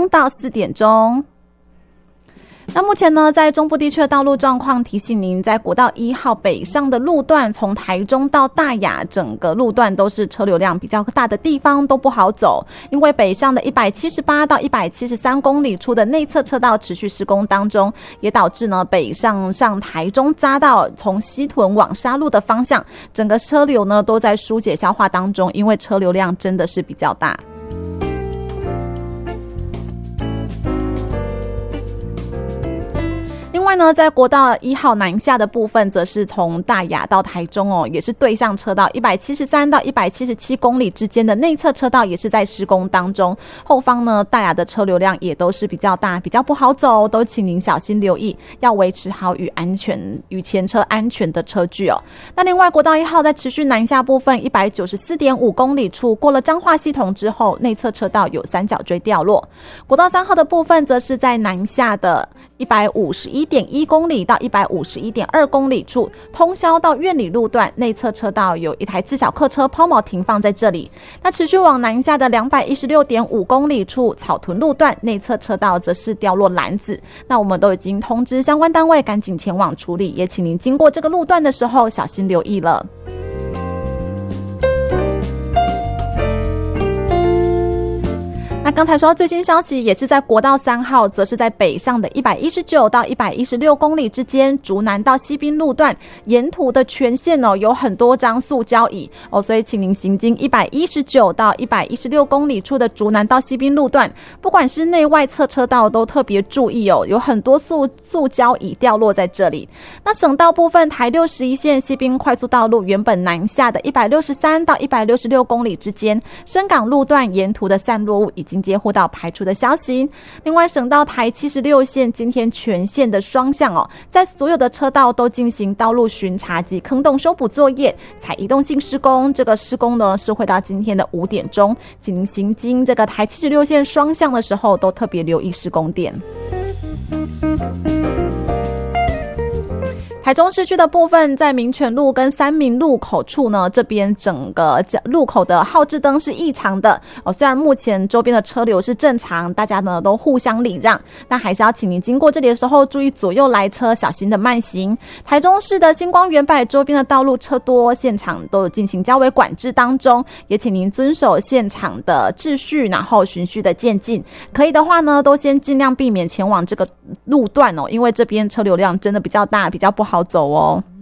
钟到4点钟。那目前呢，在中部地区的道路状况，提醒您，在国道1号北上的路段，从台中到大雅，整个路段都是车流量比较大的地方，都不好走。因为北上的178到173公里处的内侧车道持续施工当中，也导致呢北上台中匝道从西屯往沙鹿的方向，整个车流呢都在疏解消化当中，因为车流量真的是比较大。另外呢，在国道1号南下的部分，则是从大雅到台中哦，也是对向车道173到177公里之间的内侧车道也是在施工当中。后方呢，大雅的车流量也都是比较大，比较不好走，都请您小心留意，要维持好与前车安全的车距哦。那另外，国道1号在持续南下部分194.5公里处，过了彰化系统之后，内侧车道有三角锥掉落。国道3号的部分，则是在南下的151.1公里到151.2公里处，通霄到苑里路段内侧车道有一台自小客车抛锚停放在这里。那持续往南下的216.5公里处，草屯路段内侧车道则是掉落篮子。那我们都已经通知相关单位赶紧前往处理，也请您经过这个路段的时候小心留意了。那刚才说到最新消息，也是在国道3号，则是在北上的119到116公里之间，竹南到西滨路段沿途的全线哦，有很多张塑胶椅哦，所以请您行经119到116公里处的竹南到西滨路段，不管是内外侧车道都特别注意哦，有很多塑胶椅掉落在这里。那省道部分，台61线西滨快速道路原本南下的163到166公里之间，深港路段沿途的散落物已经接获到排除的消息。另外，省道台76线今天全线的双向哦，在所有的车道都进行道路巡查及坑洞修补作业，采移动性施工。这个施工呢是会到今天的5点钟，请您行经这个台76线双向的时候，都特别留意施工点。台中市区的部分，在民权路跟三民路口处呢，这边整个路口的号志灯是异常的哦。虽然目前周边的车流是正常，大家呢都互相礼让，但还是要请您经过这里的时候注意左右来车，小心的慢行。台中市的星光园柏周边的道路车多，现场都有进行交维管制当中，也请您遵守现场的秩序，然后循序的渐进。可以的话呢，都先尽量避免前往这个路段哦，因为这边车流量真的比较大，比较不好走哦。